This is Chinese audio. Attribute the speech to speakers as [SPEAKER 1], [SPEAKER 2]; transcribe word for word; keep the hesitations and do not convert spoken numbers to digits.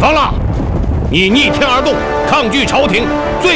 [SPEAKER 1] 长老，你逆天而动，抗拒朝廷，罪